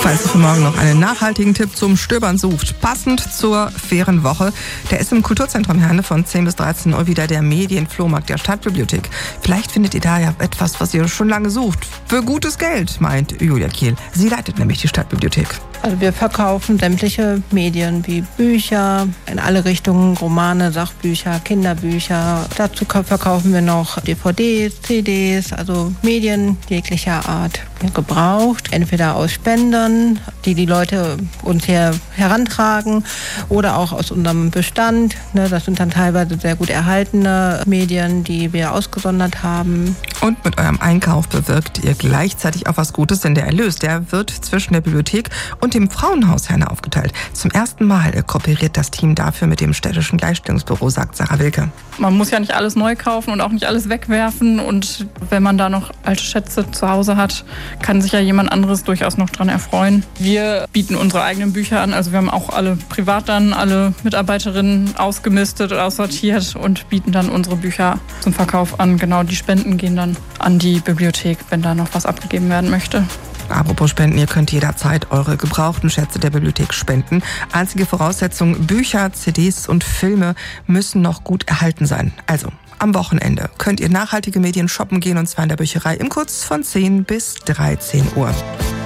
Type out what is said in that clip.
Falls ihr für morgen noch einen nachhaltigen Tipp zum Stöbern sucht, passend zur fairen Woche, der ist im Kulturzentrum Herne von 10 bis 13 Uhr wieder der Medienflohmarkt der Stadtbibliothek. Vielleicht findet ihr da ja etwas, was ihr schon lange sucht. Für gutes Geld, meint Julia Kehl. Sie leitet nämlich die Stadtbibliothek. Also wir verkaufen sämtliche Medien wie Bücher in alle Richtungen, Romane, Sachbücher, Kinderbücher. Dazu verkaufen wir noch DVDs, CDs, also Medien jeglicher Art gebraucht. Entweder aus Spendern, die Leute uns hier herantragen, oder auch aus unserem Bestand. Das sind dann teilweise sehr gut erhaltene Medien, die wir ausgesondert haben. Und mit eurem Einkauf bewirkt ihr gleichzeitig auch was Gutes, denn der Erlös, der wird zwischen der Bibliothek und dem Frauenhaus Herne aufgeteilt. Zum ersten Mal kooperiert das Team dafür mit dem städtischen Gleichstellungsbüro, sagt Sarah Wilke. Man muss ja nicht alles neu kaufen und auch nicht alles wegwerfen. Und wenn man da noch alte Schätze zu Hause hat, kann sich ja jemand anderes durchaus noch dran erfreuen. Wir bieten unsere eigenen Bücher an. Also wir haben auch alle privat dann alle Mitarbeiterinnen ausgemistet und aussortiert und bieten dann unsere Bücher zum Verkauf an. Genau, die Spenden gehen dann an die Bibliothek, wenn da noch was abgegeben werden möchte. Apropos Spenden, ihr könnt jederzeit eure gebrauchten Schätze der Bibliothek spenden. Einzige Voraussetzung, Bücher, CDs und Filme müssen noch gut erhalten sein. Also, am Wochenende könnt ihr nachhaltige Medien shoppen gehen, und zwar in der Bücherei im Kurz von 10 bis 13 Uhr.